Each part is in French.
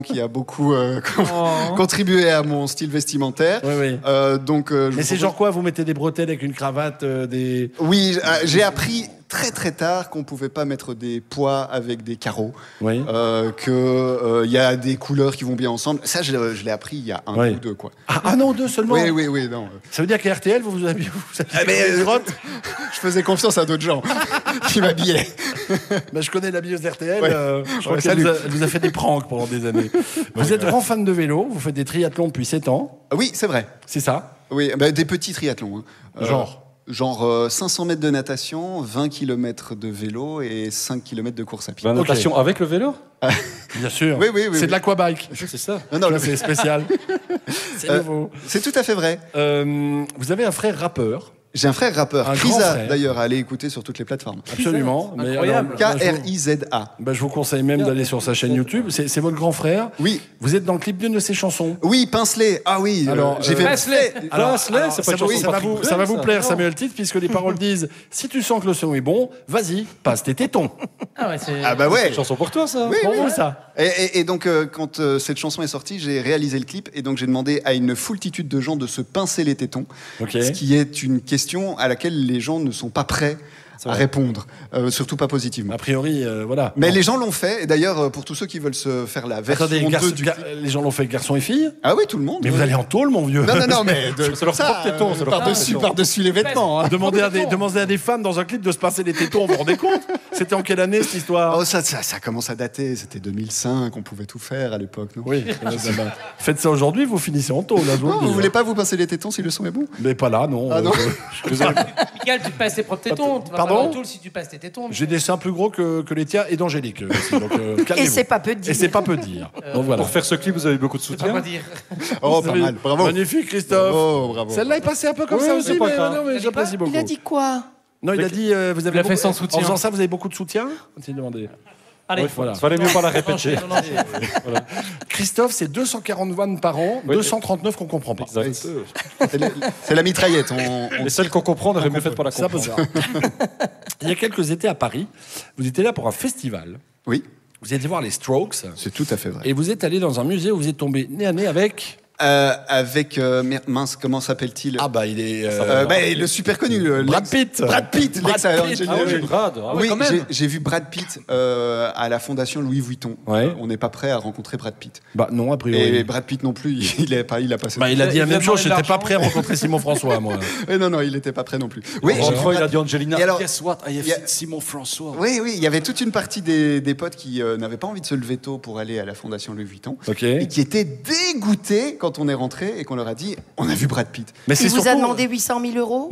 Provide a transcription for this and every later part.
qui a beaucoup contribué à mon style vestimentaire. Oui. Mais c'est genre quoi? Vous mettez des bretelles avec une cravate, des... Oui, j'ai appris très très tard qu'on pouvait pas mettre des pois avec des carreaux. Oui. Que y a des couleurs qui vont bien ensemble. Ça, je l'ai appris il y a un ou deux, quoi. Ah non, deux seulement. Oui, non. Ça veut dire qu'à RTL, vous avez je faisais confiance à d'autres gens qui m'habillaient. Je connais l'habilleuse d'RTL. Je crois qu'elle vous a fait des pranks pendant des années. Vous êtes grand fan de vélo, vous faites des triathlons depuis 7 ans. Oui, c'est vrai. C'est ça? Oui, des petits triathlons. Genre 500 mètres de natation, 20 km de vélo et 5 km de course à pied. La natation avec le vélo? Bien sûr. Oui. C'est de l'aquabike. C'est ça. Non, c'est spécial. C'est nouveau. C'est tout à fait vrai. Vous avez un frère rappeur. J'ai un frère rappeur, Un Kriza, grand frère. d'ailleurs, à aller écouter sur toutes les plateformes. Absolument. Incroyable. K-R-I-Z-A. Je vous conseille même d'aller sur sa chaîne YouTube. C'est votre grand frère. Oui. Vous êtes dans le clip d'une de ses chansons. Oui, Pincelet. Ah oui. Alors, j'ai fait Pincelet. C'est pas une chanson ça va vous plaire, Samuel Titre, puisque les paroles disent si tu sens que le son est bon, vas-y, passe tes tétons. Ah bah ouais. C'est une chanson pour toi, ça. Oui, Pour vous, ça. Et donc, quand cette chanson est sortie, j'ai réalisé le clip et donc j'ai demandé à une foultitude de gens de se pincer les tétons. Ok. Ce qui est une question à laquelle les gens ne sont pas prêts à répondre, surtout pas positivement. A priori, voilà. Mais les gens l'ont fait, et d'ailleurs, pour tous ceux qui veulent se faire la version Attendez, 2 du clip... les gens l'ont fait garçons et filles. Ah oui, tout le monde. Mais vous allez en tôle, mon vieux. Non, mais C'est leur propre téton, c'est leur propre par-dessus les vêtements. Hein. Demandez à des femmes dans un clip de se passer les tétons, vous vous rendez compte? C'était en quelle année, cette histoire? Oh, ça commence à dater, c'était 2005, on pouvait tout faire à l'époque, non? Oui. Faites ça aujourd'hui, vous finissez en tôle. Là, je vous le dis. Vous voulez pas vous pincer les tétons si le son est bon? Mais pas là, non. Ah non. Michael, tu passes tes propres tétons. Tu vas Pardon pas dans le tool si tu passes tes tétons. J'ai des seins plus gros que les tiens et d'Angélique. Aussi, donc, Et c'est pas peu de dire. Et c'est pas peu de dire. Donc voilà. Pour faire ce clip, vous avez eu beaucoup de Je sais pas quoi soutien. dire. Oh, pas mal, bravo. Magnifique, Christophe. Oh, bravo. Celle-là est passée un peu comme Oui, ça oui, aussi, c'est pas mais grave. non, mais j'apprécie beaucoup. Il a dit quoi? Non, il a dit vous avez Il a fait beaucoup- sans soutien. En faisant ça, vous avez beaucoup de soutien? On demandé. Allez, Voilà. Fallait mieux pas la répéter. Christophe, c'est 240 vannes par an, Oui. 239 qu'on comprend pas. Exact. C'est la mitraillette. Et celle qu'on comprend, on aurait mieux fait de pas la C'est un peu comprendre. ça. Il y a quelques étés à Paris, vous étiez là pour un festival. Oui, Vous étiez voir les Strokes. c'est tout à fait vrai. Et vous êtes allé dans un musée où vous êtes tombé nez à nez avec... Avec mince, comment s'appelle-t-il? il est... Le super connu. Brad Pitt. Brad Pitt, Brad l'ex à Pitt. Angelina Ah oui, Jolie. Brad. Ah ouais, Oui, quand même. j'ai vu Brad Pitt à la fondation Louis Vuitton. Ouais. On n'est pas prêt à rencontrer Brad Pitt. Non, a priori. Et Brad Pitt non plus, il a passé. Il a dit la Il même a chose, demandé de j'étais pas l'argent. prêt à rencontrer Simon François, moi. Non, il n'était pas prêt non plus. Oui, En j'ai vu rentrant, il a Brad- dit Angelina. Et alors- Guess what? I have il y a- seen Simon François. Oui, il y avait toute une partie des potes qui n'avaient pas envie de se lever tôt pour aller à la fondation Louis Vuitton. Ok. Et qui étaient dégoûtés quand on est rentré et qu'on leur a dit on a vu Brad Pitt. Mais Il vous a demandé 800 000 euros?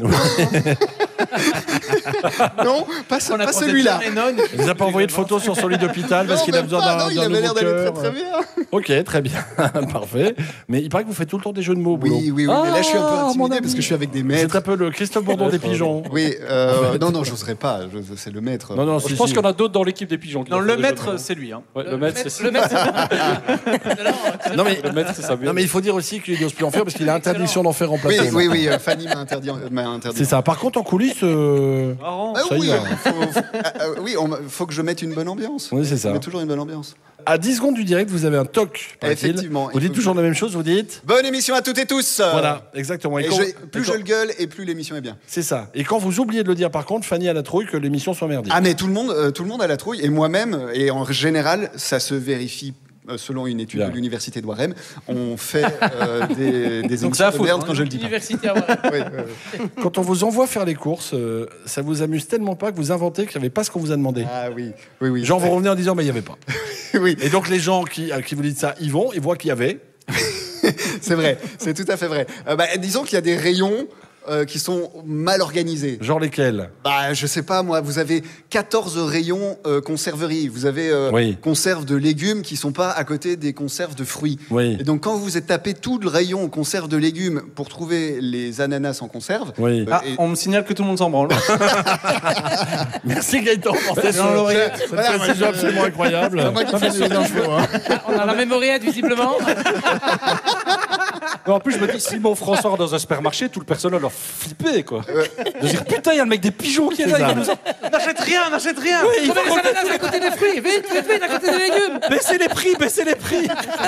Non, pas celui-là. Il vous a pas envoyé de photos sur son lit d'hôpital parce Non, qu'il a même besoin pas, d'un non, il avait l'air nouveau d'aller cœur. très bien. Ok, très bien, parfait. Mais il paraît que vous faites tout le temps des jeux de mots au boulot. Oui, mais là je suis un peu Ah, mon intimidé ami. parce que je suis avec des C'est maîtres. un peu le Christophe Bourdon des pigeons. Oui, non, j'oserais pas, c'est le maître. Non, Je pense qu'il y en a d'autres dans l'équipe des pigeons. qui Non, doivent le faire des jeux de maître, mots. c'est lui. Hein. Ouais, le maître, c'est ça. Le maître. Non, mais, Le maître, c'est ça. non, mais il faut dire aussi qu'il n'ose plus en faire parce qu'il a interdiction d'en faire en plateau. Oui, Fanny m'a interdit. C'est ça. Par contre, en coulisses, Marrant. Ah ça y oui, va. faut que je mette une bonne ambiance. Oui, c'est Je ça. mets toujours une bonne ambiance. À 10 secondes du direct, vous avez un toc. paraît-il. Effectivement, Vous il dites faut toujours que- la même chose, vous dites Bonne émission à toutes et tous. Voilà, exactement. Et quand- plus et je quand- le gueule et plus l'émission est bien. C'est ça. Et quand vous oubliez de le dire, par contre, Fanny a la trouille que l'émission soit merdique. Ah mais tout le monde a la trouille et moi-même et en général ça se vérifie. Selon une étude Bien. de l'université de Warem, on fait des Donc émissions c'est à de foutre, merde hein. quand je le dis pas. Universitaire, voilà. Oui. Quand on vous envoie faire les courses, ça vous amuse tellement pas que vous inventez qu'il n'y avait pas ce qu'on vous a demandé. Ah oui. Genre, vous revenez en disant, mais il n'y avait pas. Oui, Et donc, les gens à qui vous dites ça, ils vont, ils voient qu'il y avait. c'est vrai, c'est tout à fait vrai. Disons qu'il y a des rayons qui sont mal organisés. Genre lesquels? Je sais pas moi, vous avez 14 rayons conserverie, vous avez Oui. conserves de légumes qui sont pas à côté des conserves de fruits. Oui. Et donc quand vous êtes tapé tout le rayon conserve de légumes pour trouver les ananas en conserve, Oui. Ah, on me signale que tout le monde s'en branle. Merci Gaëtan pour cette précision absolument incroyable. c'est moi qui fais les infos. Hein. On a la même oreillette, visiblement. Mais en plus, je me dis, Simon François dans un supermarché, tout le personnel leur flippé, quoi. De dire, putain, il y a le mec des pigeons qui est là, il va nous N'achète rien, n'achète rien. Oui, il On faut met les ananas à côté des fruits. Vite, à côté des légumes. baisser les prix, baisser les prix.